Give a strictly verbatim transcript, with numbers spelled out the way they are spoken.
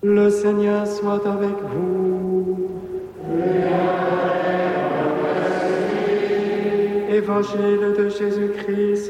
Le Seigneur soit avec vous. Évangile de Jésus-Christ